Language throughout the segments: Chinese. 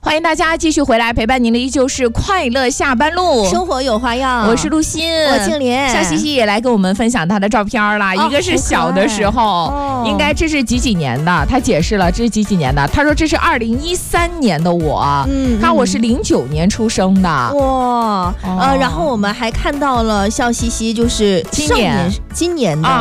欢迎大家继续回来，陪伴您的依旧是快乐下班路， 生活有花样。 我是陆欣， 我静莲。 夏西西也来跟我们分享她的照片了，一个是小的时候，应该这是几年的，她解释了这是几年的，她说这是2013年的我，看我是09年出生的， 哇，然后我们还看到了笑西西，就是今年的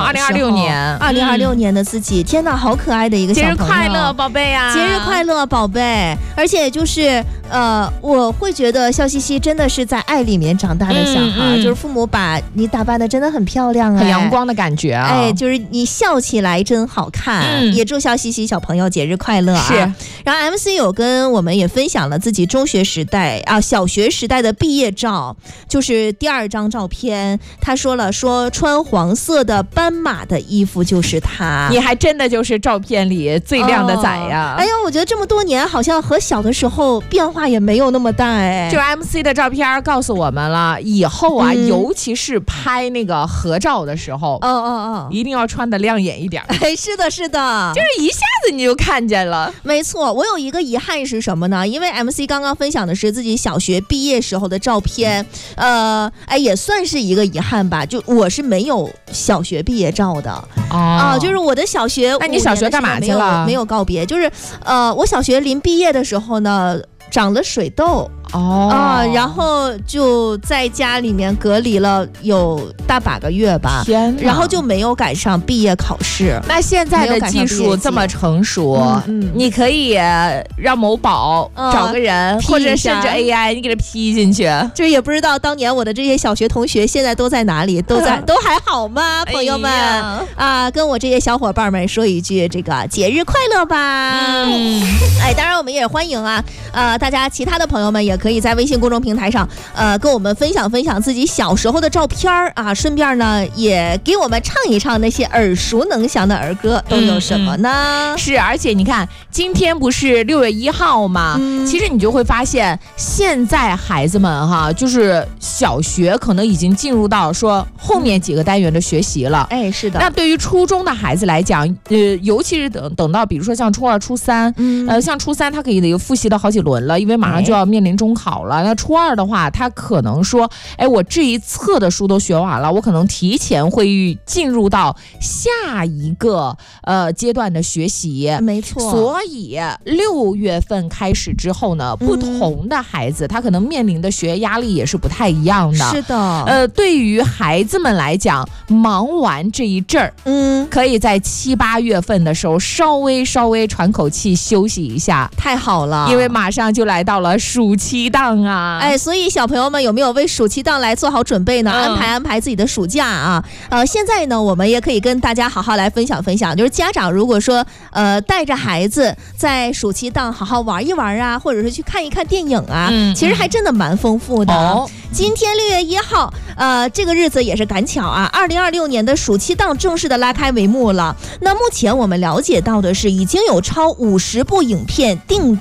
2026年的自己，天哪，好可爱的一个小朋友， 节日快乐，宝贝啊！ 节日快乐，宝贝！而且就是我会觉得笑西西真的是在爱里面长大的小孩，就是父母把你打扮的真的很漂亮， 很阳光的感觉啊！ 哎，就是你笑起来真好看，也祝笑西西小朋友节日快乐啊！ 是。 然后 MC 有跟我们也分享了自己中学时代小学时代的毕业照，就是第2张照片，他说穿黄色的斑马的衣服就是他， 你还真的就是照片里最靓的仔呀！ 哎呀，我觉得这么多年好像和小的时候变化也没有那么大哎。 就 MC 的照片告诉我们了，以后啊，尤其是拍那个合照的时候，一定要穿得亮眼一点。 哎，是的， 就是一下子你就看见了。 没错，我有一个遗憾是什么呢？因为 MC 刚刚分享的是自己小学毕业时候的照片，也算是一个遗憾吧。就我是没有小学毕业照的就是我的小学， 那你小学干嘛去了？ 没有告别，就是我小学临毕业的时候呢，长了水痘。然后就在家里面隔离了有大把个月吧， 天哪， 然后就没有赶上毕业考试。 那现在的技术这么成熟，你可以让某宝找个人，或者甚至 AI 你给它 P 进去。 就也不知道当年我的这些小学同学现在都在哪里，都还好吗？朋友们跟我这些小伙伴们说一句这个节日快乐吧。当然我们也欢迎大家其他的朋友们也可以在微信公众平台上跟我们分享自己小时候的照片顺便呢也给我们唱一唱那些耳熟能详的儿歌都有什么呢？ 是，而且你看今天不是6月1号吗？其实你就会发现现在孩子们就是小学可能已经进入到说后面几个单元的学习了。 是的。 那对于初中的孩子来讲，尤其是等到比如说像初2、初3，像初3他可以得复习了好几轮了，因为马上就要面临中考了。那初2的话，他可能说，我这一册的书都学完了，我可能提前会进入到下一个阶段的学习。 没错。 所以6月份开始之后呢，不同的孩子他可能面临的学业压力也是不太一样的。 是的。 对于孩子们来讲，忙完这一阵儿，可以在7、8月份的时候稍微喘口气休息一下， 太好了， 因为马上就来到了暑期档啊。 所以小朋友们有没有为暑期档来做好准备呢？安排自己的暑假现在呢我们也可以跟大家好好来分享，就是家长如果说带着孩子在暑期档好好玩一玩或者是去看一看电影其实还真的蛮丰富的。今天6月1号这个日子也是赶巧2026年的暑期档正式的拉开帷幕了。那目前我们了解到的是已经有超50部影片定